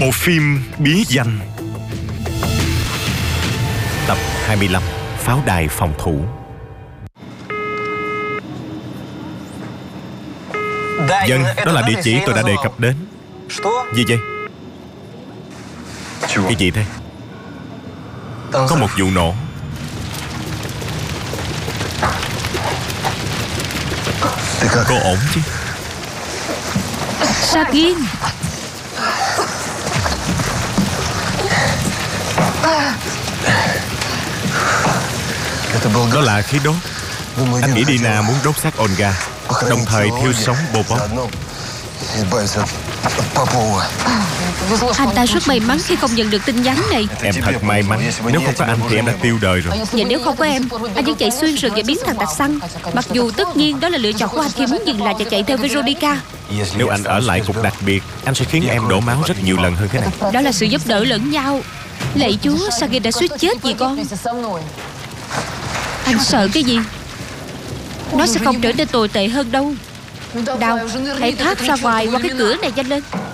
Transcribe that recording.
Một phim bí danh. Tập 25. Pháo đài phòng thủ. Dân, đó là địa chỉ tôi đã đề cập đến. Gì vậy? Cái gì thế? Có một vụ nổ. Cô ổn chứ? Sagin. Đó là khí đốt. Anh nghĩ Dina muốn đốt xác Olga, đồng thời thiêu sống Popov. Anh ta rất may mắn khi không nhận được tin nhắn này. Em thật may mắn. Nếu không có anh thì em đã tiêu đời rồi. Và nếu không có em, anh vẫn chạy xuyên rừng và biến thành tạc xăng. Mặc dù tất nhiên đó là lựa chọn của anh khi muốn dừng lại và chạy theo Veronica. Nếu anh ở lại cục đặc biệt, anh sẽ khiến em đổ máu rất nhiều lần hơn thế này. Đó là sự giúp đỡ lẫn nhau. Lạy Chúa, Sagin đã suýt chết vì con. Anh sợ cái gì? Nó sẽ không trở nên tồi tệ hơn đâu. Đâu, hãy thoát ra ngoài qua cái cửa này nhanh lên.